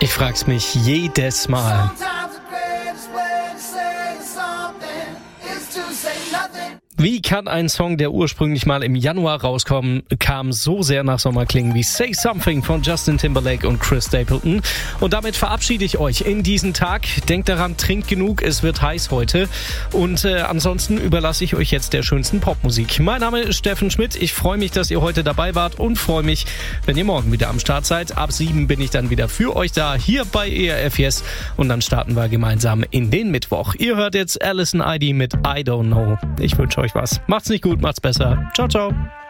Ich frag's mich jedes Mal. Wie kann ein Song, der ursprünglich mal im Januar rauskam, so sehr nach Sommer klingen wie Say Something von Justin Timberlake und Chris Stapleton? Und damit verabschiede ich euch in diesen Tag. Denkt daran, trinkt genug, es wird heiß heute. Und ansonsten überlasse ich euch jetzt der schönsten Popmusik. Mein Name ist Steffen Schmidt. Ich freue mich, dass ihr heute dabei wart und freue mich, wenn ihr morgen wieder am Start seid. Ab 7 bin ich dann wieder für euch da, hier bei ERF Yes. Und dann starten wir gemeinsam in den Mittwoch. Ihr hört jetzt Alison ID mit I Don't Know. Ich wünsche euch was. Macht's nicht gut, macht's besser. Ciao, ciao.